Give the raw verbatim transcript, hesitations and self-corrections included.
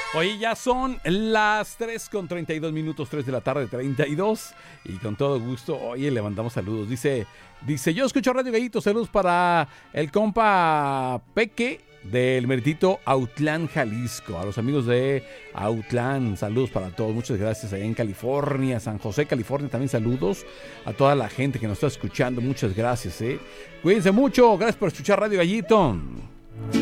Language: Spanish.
Oye, ya son las tres con treinta y dos minutos, tres de la tarde, treinta y dos. Y con todo gusto, oye, le mandamos saludos. Dice, dice, yo escucho Radio Gallito, saludos para el compa Peque del meritito Autlán, Jalisco. A los amigos de Autlán, saludos para todos. Muchas gracias allá en California, San José, California, también saludos a toda la gente que nos está escuchando. Muchas gracias, eh. Cuídense mucho, gracias por escuchar Radio Gallito.